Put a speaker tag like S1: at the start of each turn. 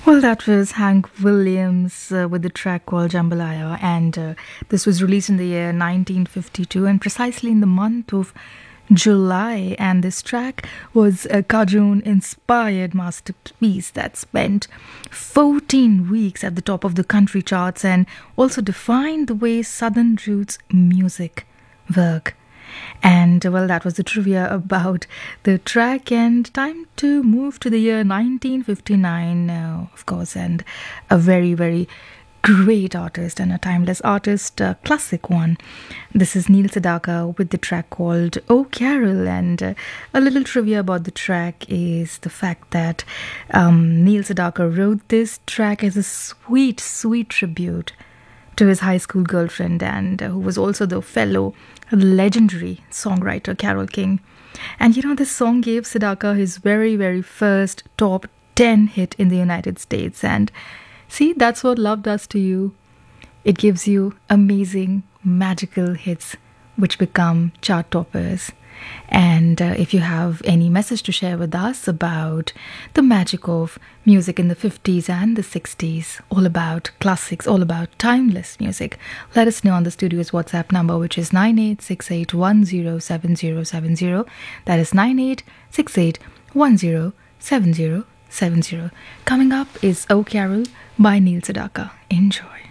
S1: Well, that was Hank Williams with the track called Jambalaya, and this was released in the year 1952 and precisely in the month of July. And this track was a Cajun inspired masterpiece that spent 14 weeks at the top of the country charts and also defined the way Southern roots music work. And well, that was the trivia about the track, and time to move to the year 1959, of course, and a very, very great artist and a timeless artist, a classic one. This is Neil Sedaka with the track called Oh Carol, and a little trivia about the track is the fact that Neil Sedaka wrote this track as a sweet, sweet tribute to his high school girlfriend, and who was also the fellow legendary songwriter Carole King. And you know, this song gave Sedaka his very, very first top 10 hit in the United States. And see, that's what love does to you. It gives you amazing, magical hits which become chart toppers. And if you have any message to share with us about the magic of music in the 50s and the 60s, all about classics, all about timeless music, let us know on the studio's WhatsApp number, which is 9868107070. That is 9868107070. Coming up is Oh Carol by Neil Sedaka. Enjoy.